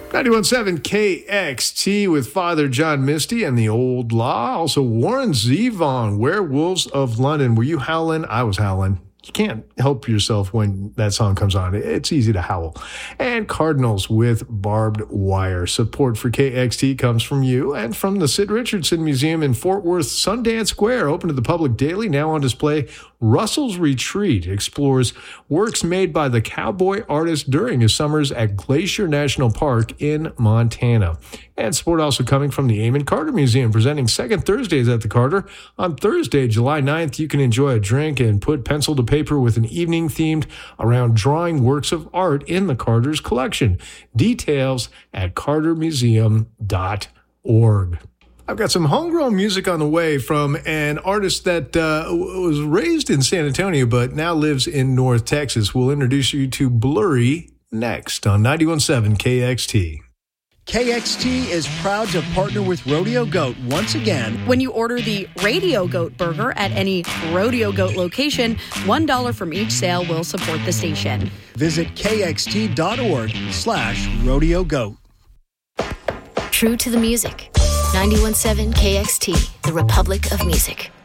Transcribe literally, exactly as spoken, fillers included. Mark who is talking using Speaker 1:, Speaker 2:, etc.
Speaker 1: ninety-one point seven K X T with Father John Misty and the Old Law. Also, Warren Zevon, Werewolves of London. Were you howling? I was howling. You can't help yourself when that song comes on. It's easy to howl. And Cardinals with Barbed Wire. Support for K X T comes from you and from the Sid Richardson Museum in Fort Worth, Sundance Square, open to the public daily, now on display. Russell's Retreat explores works made by the cowboy artist during his summers at Glacier National Park in Montana. And support also coming from the Eamon Carter Museum, presenting second Thursdays at the Carter. On Thursday, July ninth, you can enjoy a drink and put pencil to paper with an evening themed around drawing works of art in the Carter's collection. Details at carter museum dot org. I've got some homegrown music on the way from an artist that uh, was raised in San Antonio but now lives in North Texas. We'll introduce you to Blurry next on ninety-one point seven K X T.
Speaker 2: K X T is proud to partner with Rodeo Goat once again.
Speaker 3: When you order the Radio Goat burger at any Rodeo Goat location, one dollar from each sale will support the station.
Speaker 2: Visit kxt.org slash rodeo goat.
Speaker 4: True to the music. ninety-one point seven K X T, the Republic of Music.